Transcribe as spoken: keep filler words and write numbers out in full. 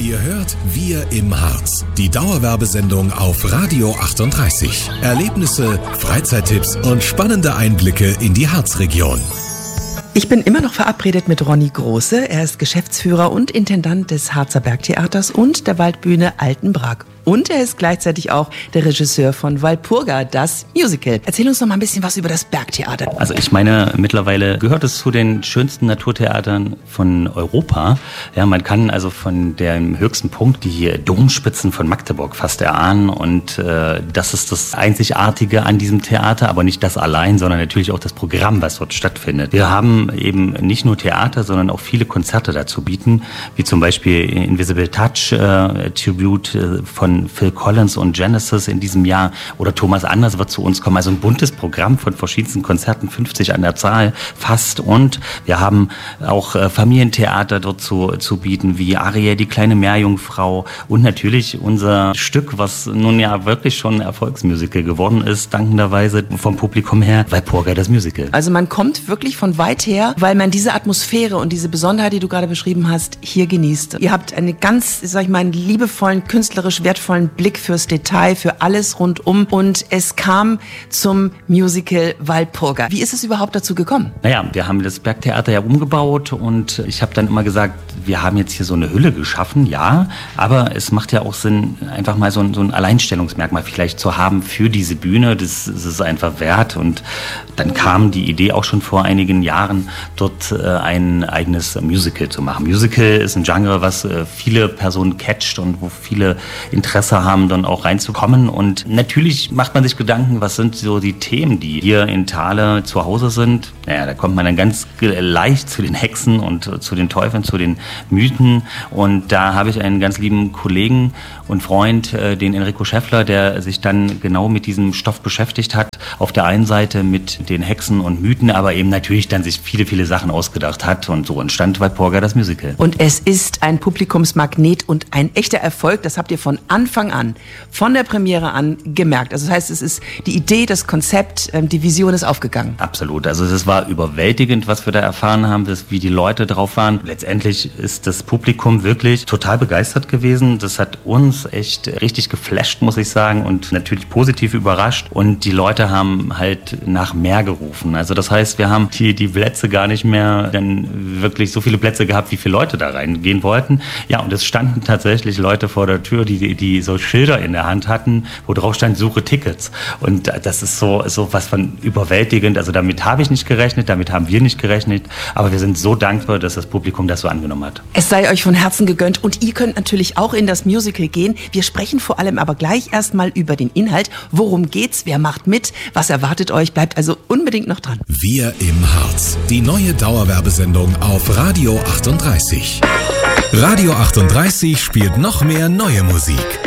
Ihr hört Wir im Harz, die Dauerwerbesendung auf Radio achtunddreißig. Erlebnisse, Freizeittipps und spannende Einblicke in die Harzregion. Ich bin immer noch verabredet mit Ronny Große. Er ist Geschäftsführer und Intendant des Harzer Bergtheaters und der Waldbühne Altenbrak. Und er ist gleichzeitig auch der Regisseur von Walpurga, das Musical. Erzähl uns noch mal ein bisschen was über das Bergtheater. Also ich meine, mittlerweile gehört es zu den schönsten Naturtheatern von Europa. Ja, man kann also von dem höchsten Punkt die Domspitzen von Magdeburg fast erahnen. Und äh, das ist das Einzigartige an diesem Theater, aber nicht das allein, sondern natürlich auch das Programm, was dort stattfindet. Wir haben eben nicht nur Theater, sondern auch viele Konzerte dazu bieten, wie zum Beispiel Invisible Touch, äh, Tribute äh, von Phil Collins und Genesis in diesem Jahr, oder Thomas Anders wird zu uns kommen. Also ein buntes Programm von verschiedensten Konzerten, fünfzig an der Zahl fast. Und wir haben auch äh, Familientheater dort zu, zu bieten, wie Ariel, die kleine Meerjungfrau, und natürlich unser Stück, was nun ja wirklich schon ein Erfolgsmusical geworden ist, dankenderweise vom Publikum her, Walpurga, das Musical. Also man kommt wirklich von weit her, weil man diese Atmosphäre und diese Besonderheit, die du gerade beschrieben hast, hier genießt. Ihr habt einen ganz, sag ich mal, einen liebevollen, künstlerisch wertvollen Blick fürs Detail, für alles rundum, und es kam zum Musical Walpurga. Wie ist es überhaupt dazu gekommen? Naja, wir haben das Bergtheater ja umgebaut und ich habe dann immer gesagt, wir haben jetzt hier so eine Hülle geschaffen, ja, aber es macht ja auch Sinn, einfach mal so ein, so ein Alleinstellungsmerkmal vielleicht zu haben für diese Bühne. Das, das ist einfach wert, und dann kam die Idee auch schon vor einigen Jahren, dort äh, ein eigenes Musical zu machen. Musical ist ein Genre, was äh, viele Personen catcht und wo viele Interesse haben, dann auch reinzukommen. Und natürlich macht man sich Gedanken, was sind so die Themen, die hier in Thale zu Hause sind. Naja, da kommt man dann ganz leicht zu den Hexen und zu den Teufeln, zu den Mythen. Und da habe ich einen ganz lieben Kollegen und Freund, den Enrico Schäffler, der sich dann genau mit diesem Stoff beschäftigt hat. Auf der einen Seite mit den Hexen und Mythen, aber eben natürlich dann sich viele, viele Sachen ausgedacht hat. Und so entstand Walpurga, das Musical. Und es ist ein Publikumsmagnet und ein echter Erfolg. Das habt ihr von Anfang an, von der Premiere an gemerkt. Also das heißt, es ist die Idee, das Konzept, die Vision ist aufgegangen. Absolut. Also es war überwältigend, was wir da erfahren haben, dass, wie die Leute drauf waren. Letztendlich ist das Publikum wirklich total begeistert gewesen. Das hat uns echt richtig geflasht, muss ich sagen, und natürlich positiv überrascht. Und die Leute haben halt nach mehr gerufen. Also das heißt, wir haben die, die Plätze gar nicht mehr dann wirklich so viele Plätze gehabt, wie viele Leute da reingehen wollten. Ja, und es standen tatsächlich Leute vor der Tür, die, die so Schilder in der Hand hatten, wo drauf stand, suche Tickets. Und das ist so, so was von überwältigend. Also damit habe ich nicht gerechnet, damit haben wir nicht gerechnet. Aber wir sind so dankbar, dass das Publikum das so angenommen hat. Es sei euch von Herzen gegönnt, und ihr könnt natürlich auch in das Musical gehen. Wir sprechen vor allem aber gleich erstmal über den Inhalt. Worum geht's? Wer macht mit? Was erwartet euch? Bleibt also unbedingt noch dran. Wir im Harz, die neue Dauerwerbesendung auf Radio achtunddreißig. Radio achtunddreißig spielt noch mehr neue Musik.